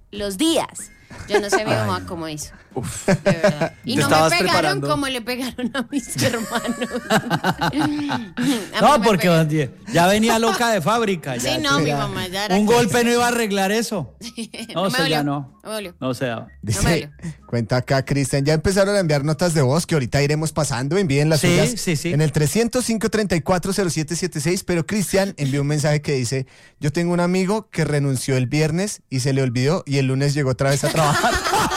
los días. Yo no sé mi mamá cómo hizo. Uf. De verdad. Y ¿Te no me estabas pegaron preparando? como le pegaron a mis hermanos. A mí No, me porque pegaron. ya venía loca de fábrica. Ya, Sí, no, mi ya. mamá ya era Un que- golpe no iba a arreglar eso. No, me eso ya dolió, no. no me dolió. No se daba. Dice, cuenta acá Cristian, ya empezaron a enviar notas de voz que ahorita iremos pasando, envíen las Sí, suyas sí. en el 305-340776, pero Cristian envió un mensaje que dice, yo tengo un amigo que renunció el viernes y se le olvidó y el lunes llegó otra vez a trabajar.